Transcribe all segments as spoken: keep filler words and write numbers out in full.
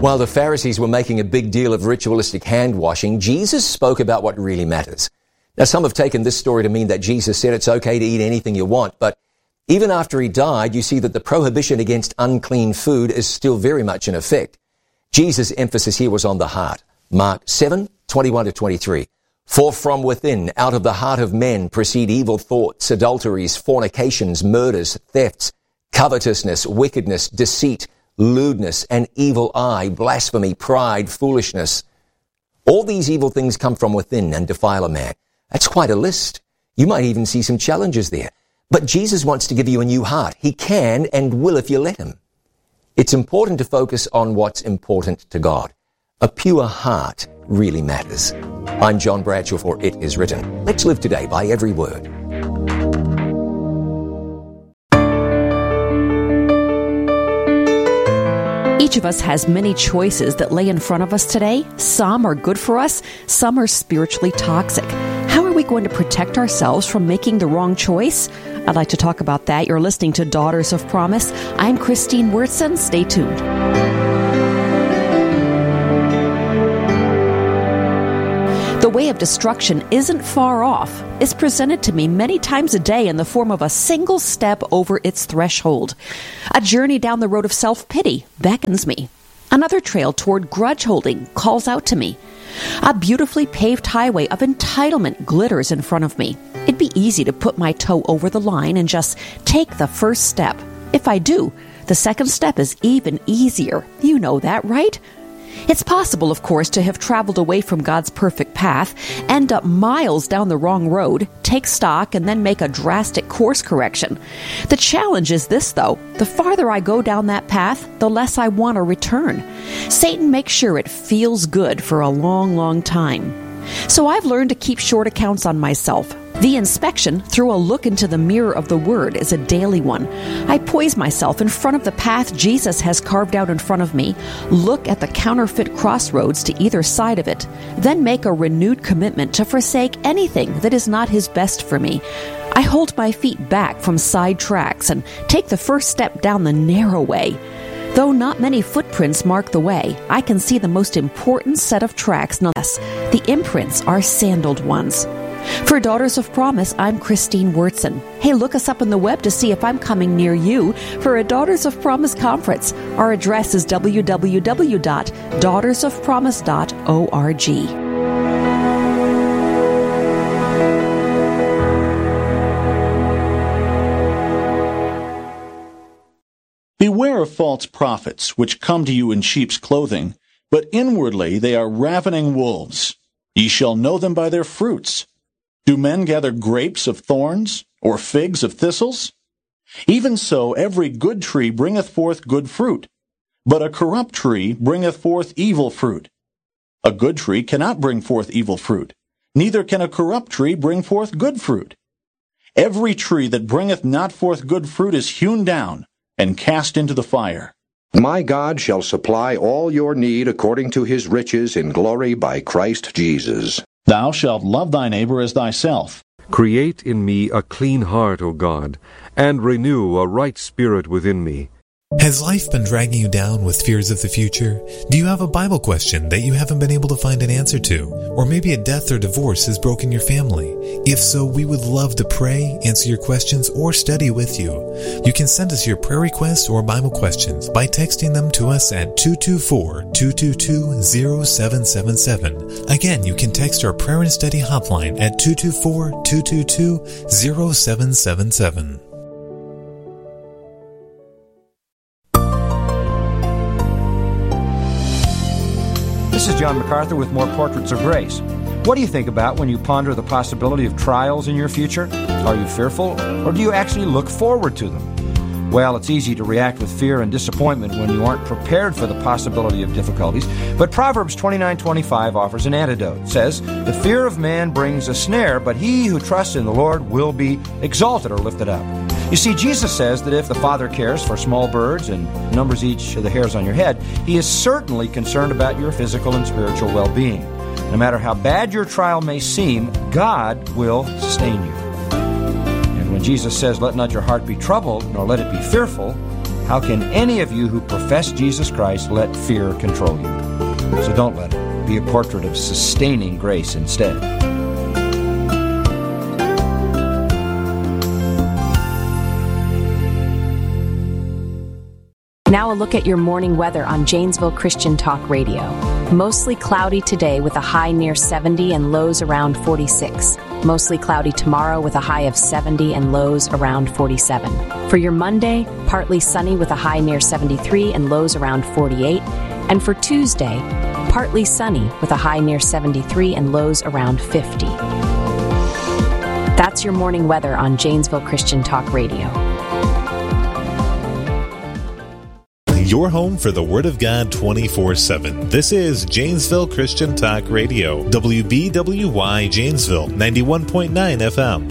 While the Pharisees were making a big deal of ritualistic hand washing, Jesus spoke about what really matters. Now, some have taken this story to mean that Jesus said it's okay to eat anything you want, but even after he died, you see that the prohibition against unclean food is still very much in effect. Jesus' emphasis here was on the heart. Mark seven, twenty-one to twenty-three. For from within, out of the heart of men, proceed evil thoughts, adulteries, fornications, murders, thefts, covetousness, wickedness, deceit, lewdness, an evil eye, blasphemy, pride, foolishness. All these evil things come from within and defile a man. That's quite a list. You might even see some challenges there. But Jesus wants to give you a new heart. He can and will if you let him. It's important to focus on what's important to God. A pure heart really matters. I'm John Bradshaw for It Is Written. Let's live today by every word. Each of us has many choices that lay in front of us today. Some are good for us, some are spiritually toxic. How are we going to protect ourselves from making the wrong choice? I'd like to talk about that. You're listening to Daughters of Promise. I'm Christine Wurtson. Stay tuned. The way of destruction isn't far off. It's presented to me many times a day in the form of a single step over its threshold. A journey down the road of self-pity beckons me. Another trail toward grudge-holding calls out to me. A beautifully paved highway of entitlement glitters in front of me. It'd be easy to put my toe over the line and just take the first step. If I do, the second step is even easier. You know that, right? It's possible, of course, to have traveled away from God's perfect path, end up miles down the wrong road, take stock, and then make a drastic course correction. The challenge is this, though. The farther I go down that path, the less I want to return. Satan makes sure it feels good for a long, long time. So I've learned to keep short accounts on myself. The inspection through a look into the mirror of the Word is a daily one. I poise myself in front of the path Jesus has carved out in front of me, look at the counterfeit crossroads to either side of it, then make a renewed commitment to forsake anything that is not His best for me. I hold my feet back from side tracks and take the first step down the narrow way. Though not many footprints mark the way, I can see the most important set of tracks nonetheless. The imprints are sandaled ones. For Daughters of Promise, I'm Christine Wurtson. Hey, look us up on the web to see if I'm coming near you for a Daughters of Promise conference. Our address is w w w dot daughters of promise dot org. Beware of false prophets, which come to you in sheep's clothing, but inwardly they are ravening wolves. Ye shall know them by their fruits. Do men gather grapes of thorns, or figs of thistles? Even so every good tree bringeth forth good fruit, but a corrupt tree bringeth forth evil fruit. A good tree cannot bring forth evil fruit, neither can a corrupt tree bring forth good fruit. Every tree that bringeth not forth good fruit is hewn down, and cast into the fire. My God shall supply all your need according to his riches in glory by Christ Jesus. Thou shalt love thy neighbor as thyself. Create in me a clean heart, O God, and renew a right spirit within me. Has life been dragging you down with fears of the future? Do you have a Bible question that you haven't been able to find an answer to? Or maybe a death or divorce has broken your family? If so, we would love to pray, answer your questions, or study with you. You can send us your prayer requests or Bible questions by texting them to us at two two four, two two two, zero seven seven seven. Again, you can text our prayer and study hotline at two two four, two two two, zero seven seven seven. This is John MacArthur with more Portraits of Grace. What do you think about when you ponder the possibility of trials in your future? Are you fearful, or do you actually look forward to them? Well, it's easy to react with fear and disappointment when you aren't prepared for the possibility of difficulties, but Proverbs twenty-nine twenty-five offers an antidote. It says, "The fear of man brings a snare, but he who trusts in the Lord will be exalted," or lifted up. You see, Jesus says that if the Father cares for small birds and numbers each of the hairs on your head, He is certainly concerned about your physical and spiritual well-being. No matter how bad your trial may seem, God will sustain you. And when Jesus says, "Let not your heart be troubled, nor let it be fearful," How can any of you who profess Jesus Christ let fear control you? So don't let it. Be a portrait of sustaining grace instead. Now a look at your morning weather on Janesville Christian Talk Radio. Mostly cloudy today with a high near seventy and lows around forty-six. Mostly cloudy tomorrow with a high of seventy and lows around forty-seven. For your Monday, partly sunny with a high near seventy-three and lows around forty-eight. And for Tuesday, partly sunny with a high near seventy-three and lows around fifty. That's your morning weather on Janesville Christian Talk Radio. Your home for the Word of God twenty-four seven. This is Janesville Christian Talk Radio. W B W Y Janesville, ninety-one point nine F M.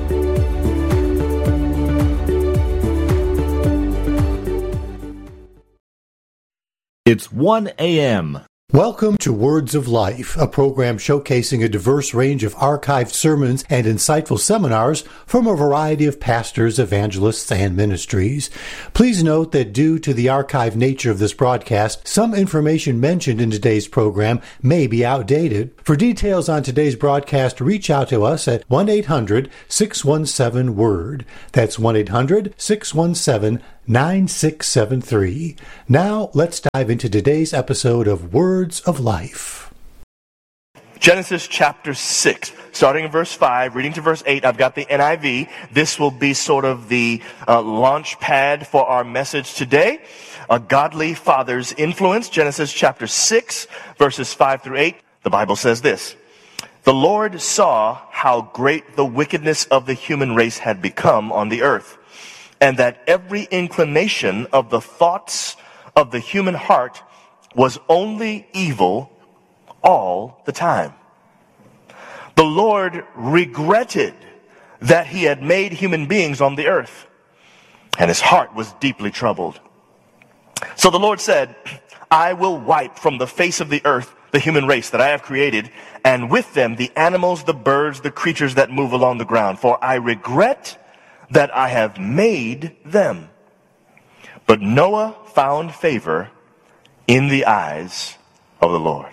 It's one a.m. Welcome to Words of Life, a program showcasing a diverse range of archived sermons and insightful seminars from a variety of pastors, evangelists, and ministries. Please note that due to the archived nature of this broadcast, some information mentioned in today's program may be outdated. For details on today's broadcast, reach out to us at one eight hundred six one seven word. That's one eight hundred six one seven nine six seven three. Now, let's dive into today's episode of Words of Life. Genesis chapter six, starting in verse five, reading to verse eight. I've got the N I V. This will be sort of the uh, launch pad for our message today. A godly father's influence. Genesis chapter six, verses five through eight. The Bible says this: The Lord saw how great the wickedness of the human race had become on the earth, and that every inclination of the thoughts of the human heart was only evil all the time. The Lord regretted that he had made human beings on the earth, and his heart was deeply troubled. So the Lord said, I will wipe from the face of the earth the human race that I have created, and with them the animals, the birds, the creatures that move along the ground, for I regret that I have made them. But Noah found favor in the eyes of the Lord.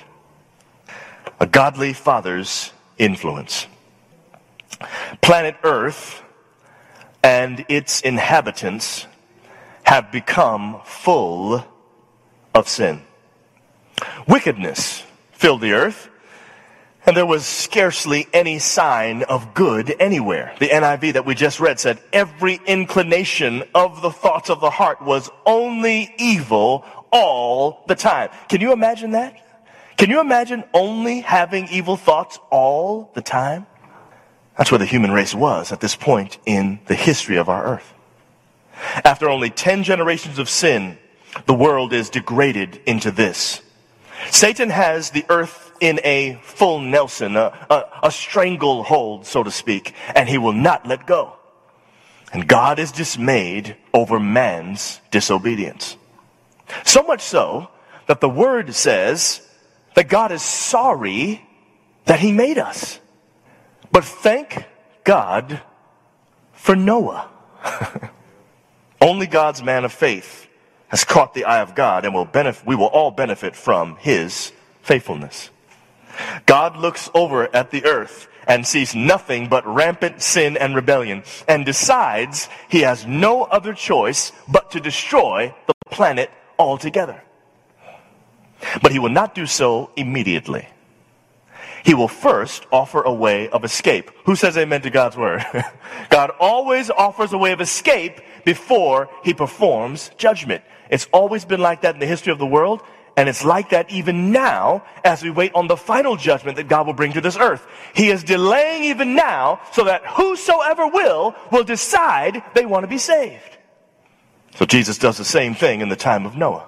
A godly father's influence. Planet Earth and its inhabitants have become full of sin. Wickedness filled the earth, and there was scarcely any sign of good anywhere. The N I V that we just read said, every inclination of the thoughts of the heart was only evil all the time. Can you imagine that? Can you imagine only having evil thoughts all the time? That's where the human race was at this point in the history of our earth. After only ten generations of sin, the world is degraded into this. Satan has the earth in a full Nelson, a, a, a stranglehold, so to speak, and he will not let go. And God is dismayed over man's disobedience. So much so that the word says that God is sorry that he made us. But thank God for Noah. Only God's man of faith has caught the eye of God, and will benefit, we will all benefit from his faithfulness. God looks over at the earth and sees nothing but rampant sin and rebellion, and decides he has no other choice but to destroy the planet altogether. But he will not do so immediately. He will first offer a way of escape. Who says amen to God's word? God always offers a way of escape before he performs judgment. It's always been like that in the history of the world, and it's like that even now as we wait on the final judgment that God will bring to this earth. He is delaying even now so that whosoever will, will decide they want to be saved. So Jesus does the same thing in the time of Noah.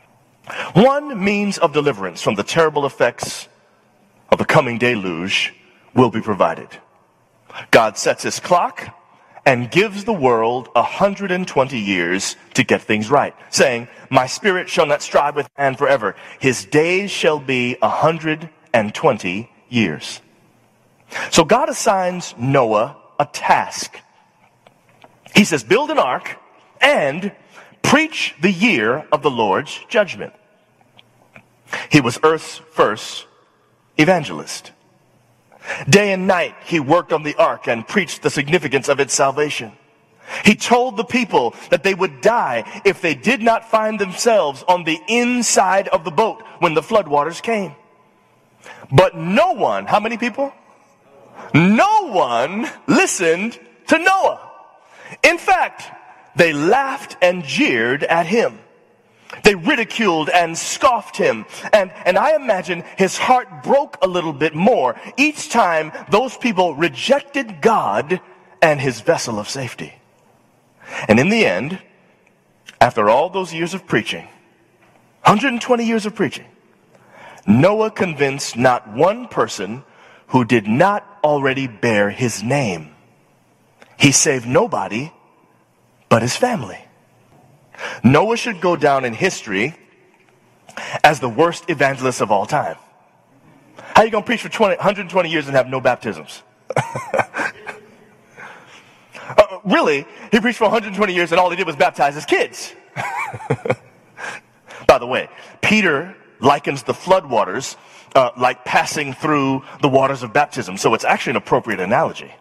One means of deliverance from the terrible effects of the coming deluge will be provided. God sets his clock and gives the world one hundred twenty years to get things right, saying, my spirit shall not strive with man forever. His days shall be one hundred twenty years. So God assigns Noah a task. He says, build an ark and preach the year of the Lord's judgment. He was earth's first evangelist. Day and night he worked on the ark and preached the significance of its salvation. He told the people that they would die if they did not find themselves on the inside of the boat when the floodwaters came. But no one, how many people? No one listened to Noah. In fact, they laughed and jeered at him. They ridiculed and scoffed him. And, and I imagine his heart broke a little bit more each time those people rejected God and his vessel of safety. And in the end, after all those years of preaching, one hundred twenty years of preaching, Noah convinced not one person who did not already bear his name. He saved nobody but his family. Noah should go down in history as the worst evangelist of all time. How are you going to preach for twenty, one hundred twenty years and have no baptisms? uh, really, he preached for one hundred twenty years and all he did was baptize his kids. By the way, Peter likens the floodwaters uh, like passing through the waters of baptism. So it's actually an appropriate analogy.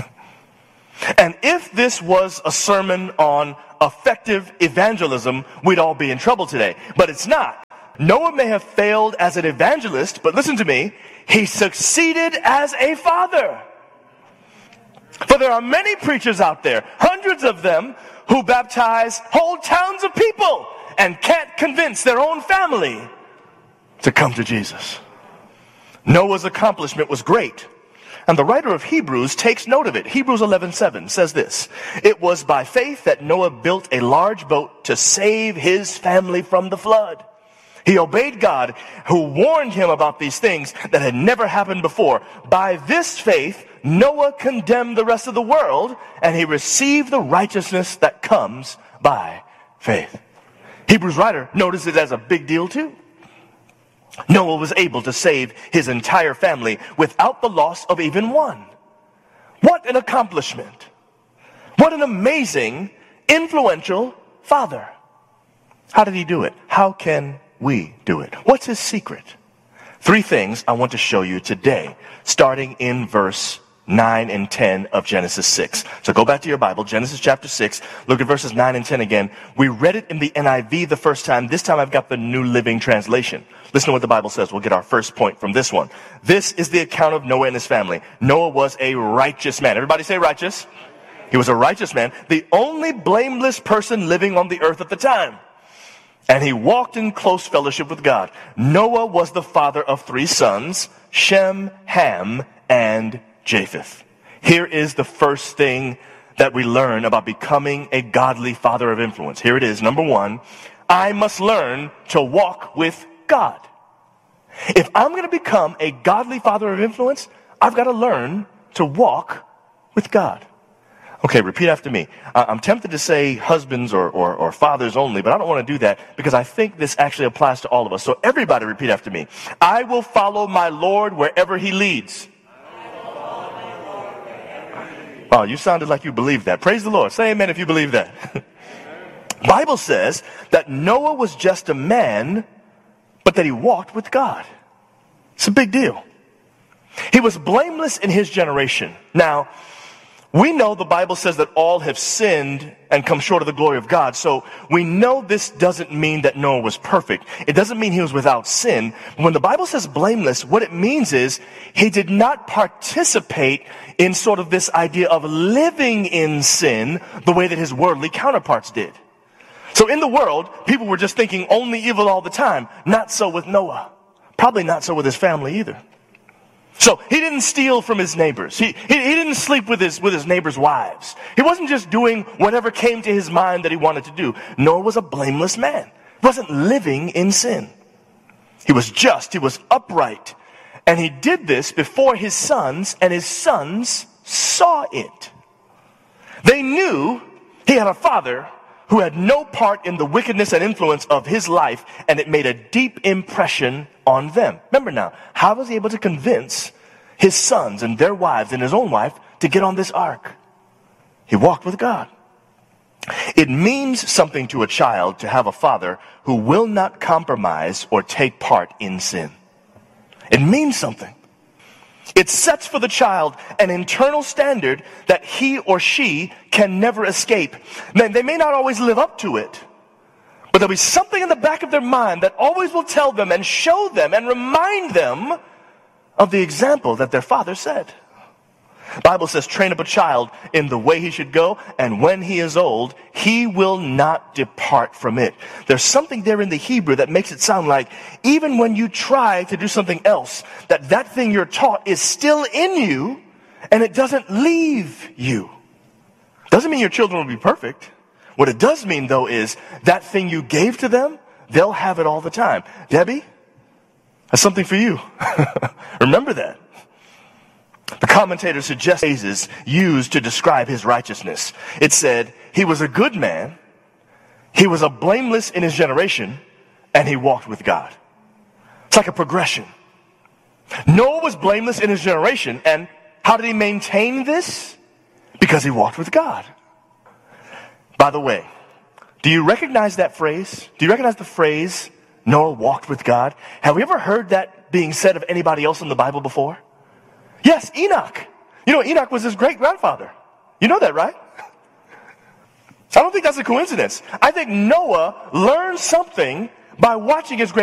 And if this was a sermon on effective evangelism, we'd all be in trouble today. But it's not. Noah may have failed as an evangelist, but listen to me, he succeeded as a father. For there are many preachers out there, hundreds of them, who baptize whole towns of people and can't convince their own family to come to Jesus. Noah's accomplishment was great. And the writer of Hebrews takes note of it. Hebrews eleven seven says this: it was by faith that Noah built a large boat to save his family from the flood. He obeyed God, who warned him about these things that had never happened before. By this faith, Noah condemned the rest of the world, and he received the righteousness that comes by faith. Hebrews writer noticed it as a big deal too. Noah was able to save his entire family without the loss of even one. What an accomplishment. What an amazing, influential father. How did he do it? How can we do it? What's his secret? Three things I want to show you today, starting in verse nine and ten of Genesis six. So go back to your Bible, Genesis chapter six. Look at verses nine and ten again. We read it in the N I V the first time. This time I've got the New Living Translation. Listen to what the Bible says. We'll get our first point from this one. This is the account of Noah and his family. Noah was a righteous man. Everybody say righteous. He was a righteous man, the only blameless person living on the earth at the time. And he walked in close fellowship with God. Noah was the father of three sons, Shem, Ham, and Japheth. Here is the first thing that we learn about becoming a godly father of influence. Here it is. Number one, I must learn to walk with God. If I'm going to become a godly father of influence, I've got to learn to walk with God. Okay, repeat after me. I'm tempted to say husbands or, or, or fathers only, but I don't want to do that because I think this actually applies to all of us. So everybody repeat after me. I will follow my Lord wherever he leads. Oh, you sounded like you believed that. Praise the Lord. Say amen if you believe that. Bible says that Noah was just a man, but that he walked with God. It's a big deal. He was blameless in his generation. Now, we know the Bible says that all have sinned and come short of the glory of God. So we know this doesn't mean that Noah was perfect. It doesn't mean he was without sin. When the Bible says blameless, what it means is he did not participate in sort of this idea of living in sin the way that his worldly counterparts did. So in the world, people were just thinking only evil all the time. Not so with Noah. Probably not so with his family either. So he didn't steal from his neighbors. He, he, he didn't sleep with his, with his neighbors' wives. He wasn't just doing whatever came to his mind that he wanted to do. Noah was a blameless man. He wasn't living in sin. He was just. He was upright. And he did this before his sons, and his sons saw it. They knew he had a father who had no part in the wickedness and influence of his life, and it made a deep impression on them. Remember now, how was he able to convince his sons and their wives and his own wife to get on this ark? He walked with God. It means something to a child to have a father who will not compromise or take part in sin. It means something. It sets for the child an internal standard that he or she can never escape. Man, they may not always live up to it, but there'll be something in the back of their mind that always will tell them and show them and remind them of the example that their father set. The Bible says, train up a child in the way he should go, and when he is old, he will not depart from it. There's something there in the Hebrew that makes it sound like even when you try to do something else, that that thing you're taught is still in you, and it doesn't leave you. Doesn't mean your children will be perfect. What it does mean, though, is that thing you gave to them, they'll have it all the time. Debbie, that's something for you. Remember that. The commentator suggests phrases used to describe his righteousness. It said, he was a good man, he was a blameless in his generation, and he walked with God. It's like a progression. Noah was blameless in his generation, and how did he maintain this? Because he walked with God. By the way, do you recognize that phrase? Do you recognize the phrase, Noah walked with God? Have we ever heard that being said of anybody else in the Bible before? Yes, Enoch. You know, Enoch was his great-grandfather. You know that, right? So I don't think that's a coincidence. I think Noah learned something by watching his great